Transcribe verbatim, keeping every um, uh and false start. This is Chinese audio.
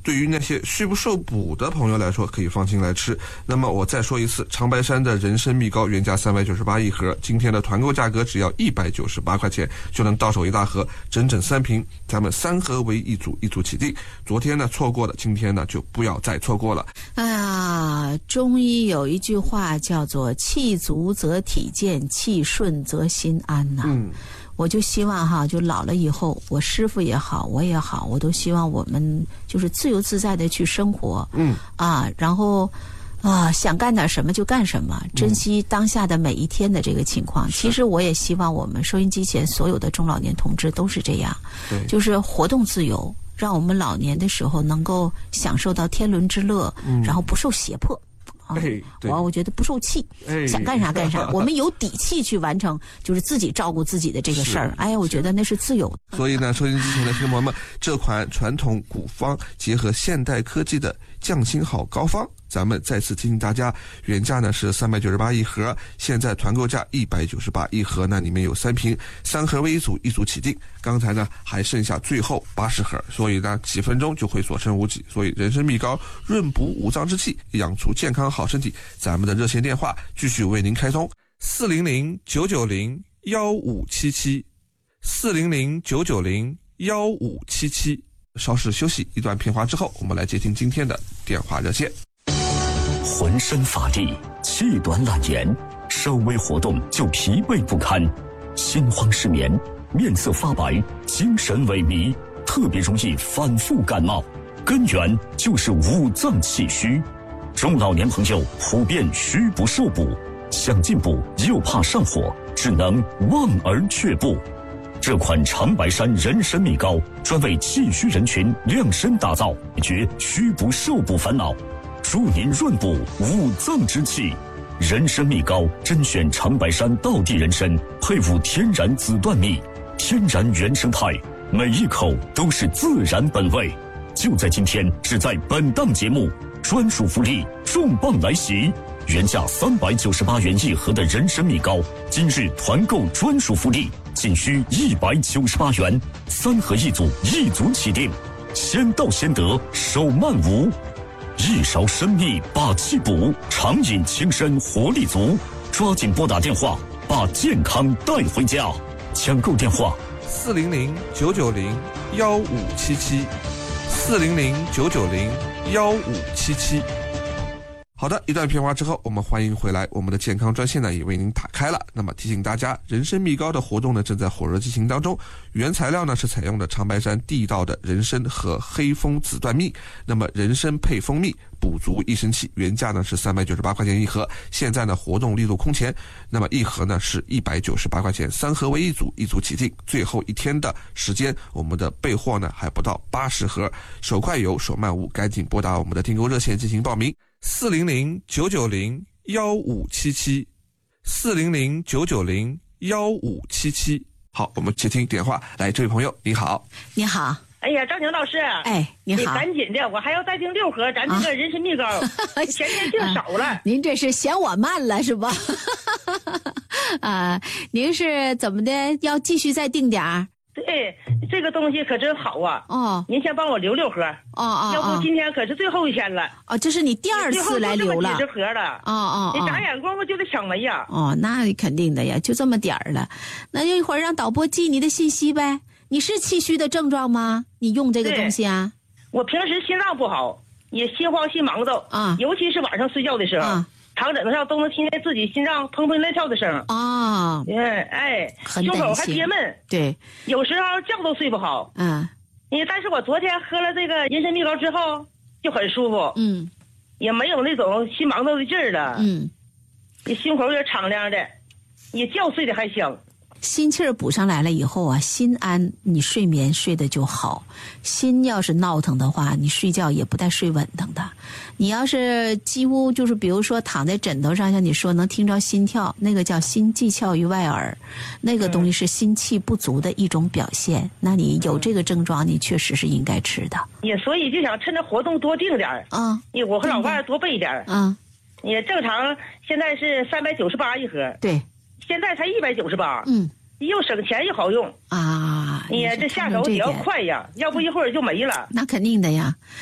对于那些虚不受补的朋友来说，可以放心来吃。那么我再说一次，长白山的人参蜜糕原价三百九十八一盒，今天的团购价格只要一百九十八块钱就能到手一大盒，整整三瓶，咱们三盒为一组，一组起订。昨天呢错过了，今天呢就不要再错过了。 哎呀，中医有一句话叫做气足则体健，气顺则心安呐、啊。嗯，我就希望哈，就老了以后，我师父也好，我也好，我都希望我们就是自由自在的去生活。嗯啊，然后啊，想干点什么就干什么，珍惜当下的每一天的这个情况。嗯、其实我也希望我们收音机前所有的中老年同志都是这样，对，就是活动自由，让我们老年的时候能够享受到天伦之乐，嗯、然后不受胁迫。啊，我我觉得不受气，哎、想干啥干啥，我们有底气去完成，就是自己照顾自己的这个事儿。哎呀，我觉得那是自由的。 所以呢，收音机前的听众朋友们，这款传统古方结合现代科技的匠心好膏方，咱们再次提醒大家，原价呢是三百九十八一盒，现在团购价一百九十八一盒呢，里面有三瓶，三盒为一组，一组起订。刚才呢还剩下最后八十盒，所以呢几分钟就会所剩无几。所以人参蜜膏润补五脏之气，养出健康好身体。咱们的热线电话继续为您开通：四零零九九零幺五七七，四零零九九零幺五七七。稍事休息一段片花之后，我们来接听今天的电话热线。 浑身乏力，气短懒言，稍微活动就疲惫不堪，心慌失眠，面色发白，精神萎靡，特别容易反复感冒，根源就是五脏气虚。中老年朋友普遍虚不受补，想进补又怕上火，只能望而却步。这款长白山人参蜜膏专为气虚人群量身打造，解决虚不受补烦恼，助您润补五脏之气。人参蜜膏甄选长白山道地人参，配伍天然紫段蜜，天然原生态，每一口都是自然本味。就在今天，只在本档节目，专属福利重磅来袭！原价三百九十八元一盒的人参蜜膏，今日团购专属福利，仅需一百九十八元，三盒一组，一组起订，先到先得，手慢无。一勺参蜜把气补，常饮轻身活力足，抓紧拨打电话，把健康带回家。抢购电话： 四零零九九零幺五七七，四零零九九零幺五七七。好的，一段片花之后，我们欢迎回来。我们的健康专线呢也为您打开了。那么提醒大家，人参蜜膏的活动呢正在火热进行当中。原材料呢是采用的长白山地道的人参和黑蜂紫段蜜。那么人参配蜂蜜，补足益生气。原价呢是三百九十八块钱一盒，现在呢活动力度空前。那么一盒呢是一百九十八块钱，三盒为一组，一组起订。最后一天的时间，我们的备货呢还不到八十盒，手快有，手慢无，赶紧拨打我们的订购热线进行报名。四零零九九零幺五七七，四零零九九零幺五七七。好，我们接听电话。来，这位朋友，你好。 你好。 哎呀，赵宁老师， 哎，你好， 你赶紧的，我还要再订六盒咱这个人参蜜膏，啊、前天订少了、啊。 您这是嫌我慢了是吧？啊，您是怎么的？要继续再订点儿？ 对，这个东西可真好啊！哦，您先帮我留六盒。哦哦，要不今天可是最后一天了。 哦，这是你第二次来留了。 几十盒了。哦哦，你眨眼功夫就得抢没呀。 哦，那肯定的呀，就这么点儿了。那就一会儿让导播记你的信息呗。你是气虚的症状吗？你用这个东西啊？ 我平时心脏不好，也心慌心忙的啊，尤其是晚上睡觉的时候。啊，躺枕头上都能听见自己心脏砰砰乱跳的声啊！哎哎，胸口还憋闷， 对， 有时候觉都睡不好。嗯，你但是我昨天喝了这个人参蜜膏之后就很舒服，嗯，也没有那种心忙叨的劲儿了，嗯，你胸口也敞亮的，你觉睡得还香。 心气儿补上来了以后啊，心安，你睡眠睡得就好。心要是闹腾的话，你睡觉也不带睡稳当的。你要是几乎就是比如说躺在枕头上，像你说能听着心跳，那个叫心悸窍于外耳，那个东西是心气不足的一种表现。那你有这个症状，你确实是应该吃的。 也所以就想趁着活动多订点儿啊，我和老伴儿多备点儿啊。也正常现在是三百九十八一盒， 对。 现在才一百九十八，嗯，又省钱又好用啊！你这下手也要快呀，要不一会儿就没了。 那肯定的呀。